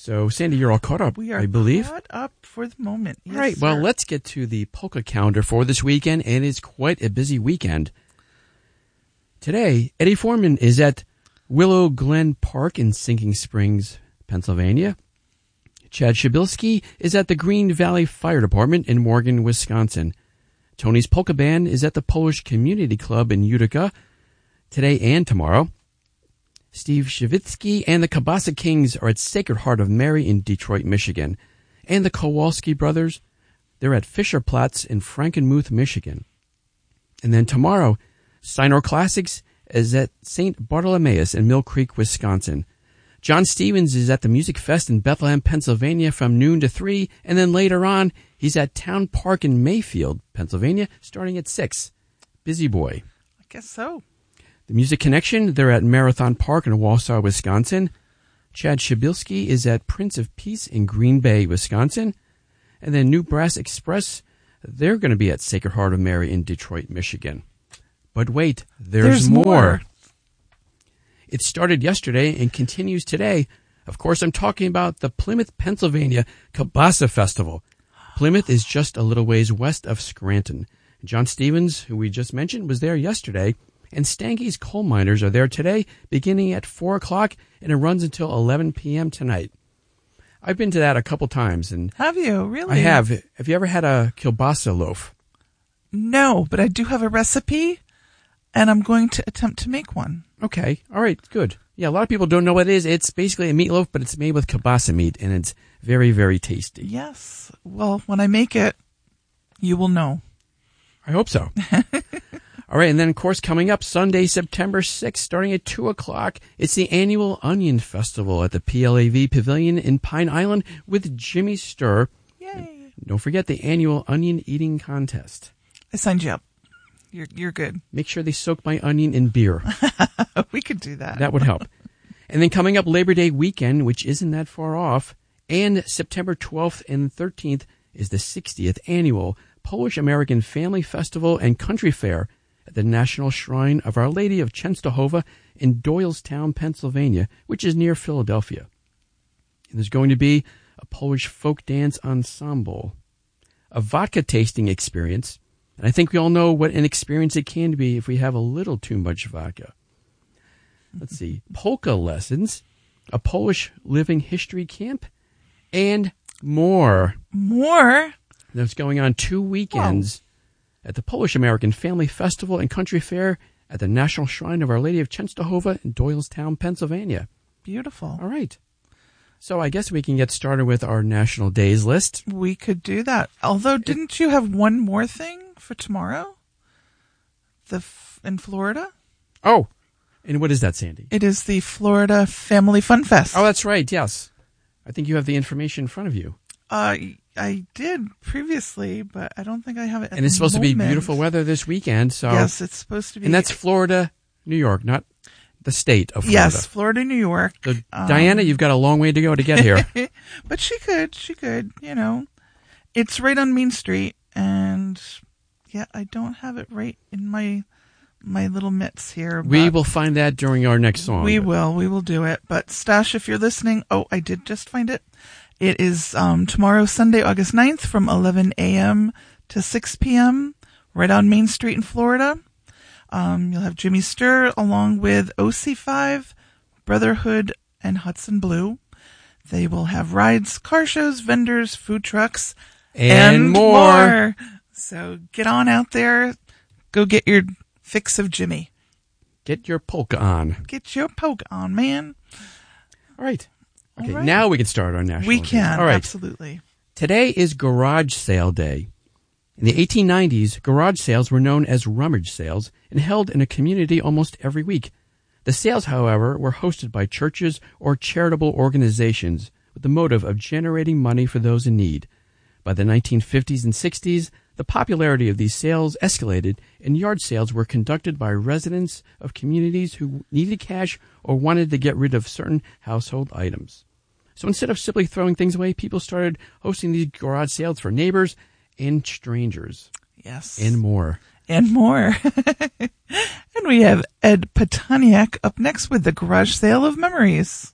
So, Sandy, you're all caught up, We are I believe. caught up for the moment. Yes, All right, well, sir. let's get to the polka calendar for this weekend, and it's quite a busy weekend. Today, Eddie Foreman is at Willow Glen Park in Sinking Springs, Pennsylvania. Chad Shabilsky is at the Green Valley Fire Department in Morgan, Wisconsin. Tony's Polka Band is at the Polish Community Club in Utica today and tomorrow. Steve Shevitsky and the Kielbasa Kings are at Sacred Heart of Mary in Detroit, Michigan. And the Kowalski brothers, they're at Fisher Platz in Frankenmuth, Michigan. And then tomorrow, Steiner Classics is at St. Bartholomew's in Mill Creek, Wisconsin. John Stevens is at the Music Fest in Bethlehem, Pennsylvania from noon to 3, and then later on, he's at Town Park in Mayfield, Pennsylvania, starting at 6. Busy boy. I guess so. The Music Connection, they're at Marathon Park in Wausau, Wisconsin. Chad Shabilsky is at Prince of Peace in Green Bay, Wisconsin. And then New Brass Express, they're going to be at Sacred Heart of Mary in Detroit, Michigan. But wait, there's more. It started yesterday and continues today. Of course, I'm talking about the Plymouth, Pennsylvania Kielbasa Festival. Plymouth is just a little ways west of Scranton. John Stevens, who we just mentioned, was there yesterday. And Stanky's Coal Miners are there today, beginning at 4 o'clock, and it runs until 11 p.m. tonight. I've been to that a couple times. And Have you? Really? I have. Have you ever had a kielbasa loaf? No, but I do have a recipe, and I'm going to attempt to make one. Okay. All right. Good. Yeah, a lot of people don't know what it is. It's basically a meatloaf, but it's made with kielbasa meat, and it's very, very tasty. Yes. Well, when I make it, you will know. I hope so. All right, and then, of course, coming up Sunday, September 6th, starting at 2 o'clock, it's the annual Onion Festival at the PLAV Pavilion in Pine Island with Jimmy Sturr. Yay. Don't forget the annual onion eating contest. I signed you up. You're good. Make sure they soak my onion in beer. We could do that. That would help. And then coming up Labor Day weekend, which isn't that far off, and September 12th and 13th is the 60th annual Polish-American Family Festival and Country Fair at the National Shrine of Our Lady of Częstochowa in Doylestown, Pennsylvania, which is near Philadelphia. And there's going to be a Polish folk dance ensemble, a vodka tasting experience, and I think we all know what an experience it can be if we have a little too much vodka. Let's see, polka lessons, a Polish living history camp, and more. More? That's going on 2 weekends at the Polish-American Family Festival and Country Fair at the National Shrine of Our Lady of Częstochowa in Doylestown, Pennsylvania. Beautiful. All right. So I guess we can get started with our National Days list. We could do that. Although, didn't you have one more thing for tomorrow? In Florida? Oh, and what is that, Sandy? It is the Florida Family Fun Fest. Oh, that's right, yes. I think you have the information in front of you. I did previously, but I don't think I have it at And it's the supposed to be moment. beautiful weather this weekend. So Yes, it's supposed to be. And that's Florida, New York, not the state of Florida. Yes, Florida, New York. So, Diana, you've got a long way to go to get here. But she could, you know. It's right on Main Street, and yeah, I don't have it right in my little mitts here. We will find that during our next song. We will do it. But Stash, if you're listening, I did just find it. It is tomorrow, Sunday, August 9th from 11 a.m. to 6 p.m. right on Main Street in Florida. You'll have Jimmy Sturr along with OC5, Brotherhood, and Hudson Blue. They will have rides, car shows, vendors, food trucks, and more. So get on out there. Go get your fix of Jimmy. Get your polka on. Get your polka on, man. All right. Okay, All right. Now we can start our national. We can, All right. absolutely. Today is Garage Sale Day. In the 1890s, garage sales were known as rummage sales and held in a community almost every week. The sales, however, were hosted by churches or charitable organizations with the motive of generating money for those in need. By the 1950s and 60s, the popularity of these sales escalated, and yard sales were conducted by residents of communities who needed cash or wanted to get rid of certain household items. So instead of simply throwing things away, people started hosting these garage sales for neighbors and strangers. Yes. And more. And more. And we have Ed Petaniak up next with the Garage Sale of Memories.